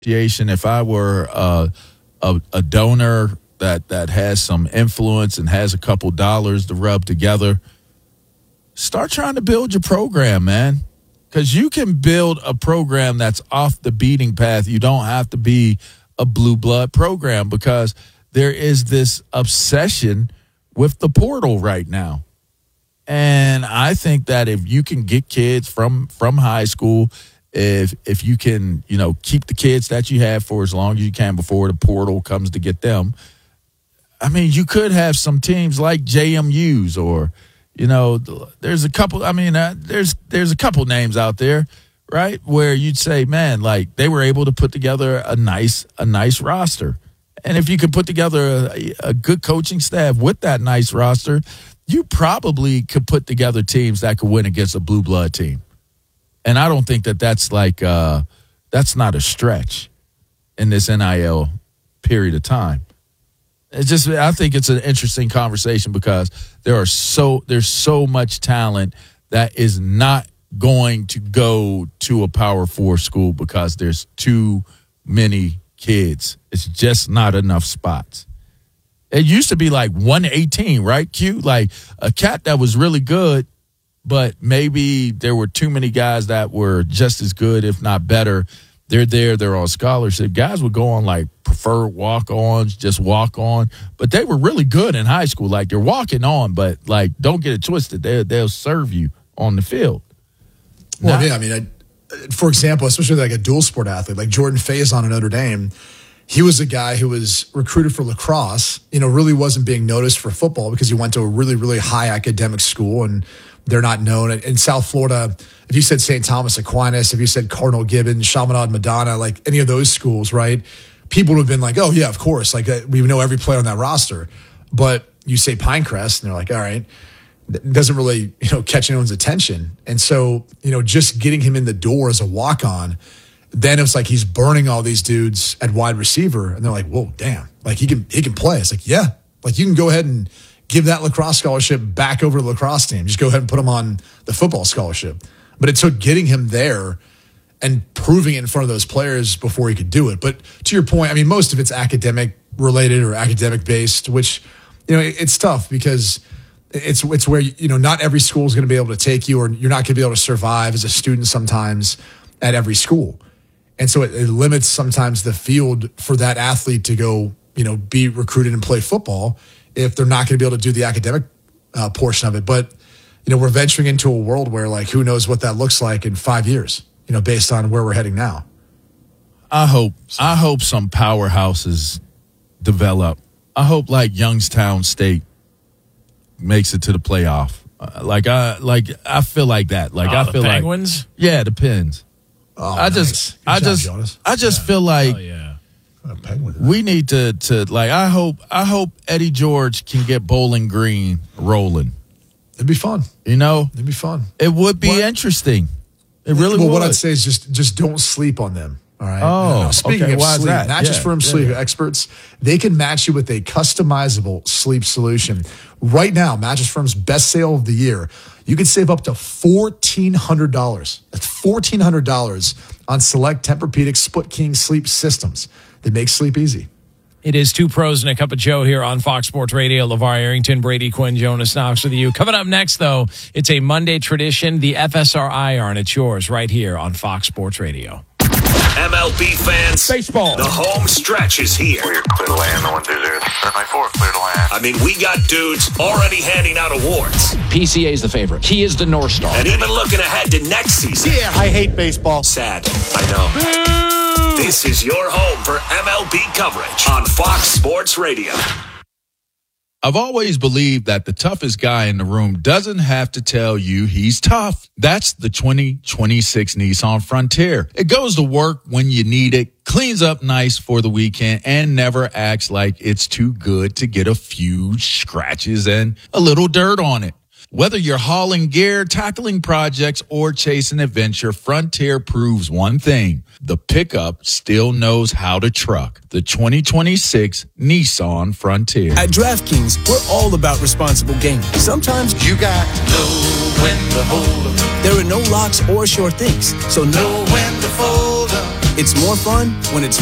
If I were a donor that has some influence and has a couple dollars to rub together, start trying to build your program, man. Because you can build a program that's off the beating path. You don't have to be a blue blood program, because there is this obsession with the portal right now. And I think that if you can get kids from high school, if you can, keep the kids that you have for as long as you can before the portal comes to get them, I mean, you could have some teams like JMU's or, there's a couple. There's a couple names out there, right, where you'd say, man, like they were able to put together a nice roster. And if you could put together a good coaching staff with that nice roster, you probably could put together teams that could win against a blue blood team. And I don't think that's that's not a stretch in this NIL period of time. I think it's an interesting conversation because there's so much talent that is not going to go to a Power 4 school because there's too many kids. It's just not enough spots. It used to be like 118, right, Q? Like a cat that was really good, but maybe there were too many guys that were just as good, if not better. They're on scholarship. Guys would go on like preferred walk-ons, just walk on, but they were really good in high school. Like they're walking on, but like don't get it twisted. They'll serve you on the field. Well, for example, especially like a dual sport athlete like Jordan Faison at Notre Dame, he was a guy who was recruited for lacrosse. Really wasn't being noticed for football because he went to a really, really high academic school and they're not known. In South Florida, if you said St. Thomas Aquinas, if you said Cardinal Gibbons, Chaminade Madonna, like any of those schools, right, people would have been like, oh, yeah, of course. Like we know every player on that roster. But you say Pinecrest, and they're like, all right, it doesn't really catch anyone's attention. And so, just getting him in the door as a walk-on, then it's like he's burning all these dudes at wide receiver. And they're like, whoa, damn, like he can play. It's like, yeah, like you can go ahead and give that lacrosse scholarship back over to the lacrosse team. Just go ahead and put him on the football scholarship. But it took getting him there and proving it in front of those players before he could do it. But to your point, most of it's academic related or academic based, which, it's tough because it's where, not every school is going to be able to take you, or you're not going to be able to survive as a student sometimes at every school. And so it limits sometimes the field for that athlete to go, be recruited and play football if they're not going to be able to do the academic portion of it. But, we're venturing into a world where, like, who knows what that looks like in 5 years, based on where we're heading now. I hope some powerhouses develop. I hope, like, Youngstown State makes it to the playoff. I feel like that. Like, I feel the Penguins? Yeah, the Pens. Oh, I just feel like we need to I hope Eddie George can get Bowling Green rolling. It'd be fun. It'd be fun. It would be interesting. It really would. What I'd say is just don't sleep on them. All right. Oh, speaking of sleep, Mattress Firm sleep yeah. experts, they can match you with a customizable sleep solution. Right now, Mattress Firm's best sale of the year, you can save up to $1,400. That's $1,400 on select Tempur-Pedic Split King sleep systems. They make sleep easy. It is Two Pros and a Cup of Joe here on Fox Sports Radio. LeVar Arrington, Brady Quinn, Jonas Knox with you. Coming up next, though, it's a Monday tradition, the FSR Iron. It's yours right here on Fox Sports Radio. MLB fans, baseball. The home stretch is here. We're clear to land, the 1 2 0. 4, clear to land. We got dudes already handing out awards. PCA is the favorite. He is the North Star. And even looking ahead to next season. Yeah, I hate baseball. Sad, I know. This is your home for MLB coverage on Fox Sports Radio. I've always believed that the toughest guy in the room doesn't have to tell you he's tough. That's the 2026 Nissan Frontier. It goes to work when you need it, cleans up nice for the weekend, and never acts like it's too good to get a few scratches and a little dirt on it. Whether you're hauling gear, tackling projects, or chasing adventure, Frontier proves one thing. The pickup still knows how to truck. The 2026 Nissan Frontier. At DraftKings, we're all about responsible gaming. Sometimes You got to know when to hold 'em. there are no locks or sure things, so Know when to fold 'em. It's more fun when it's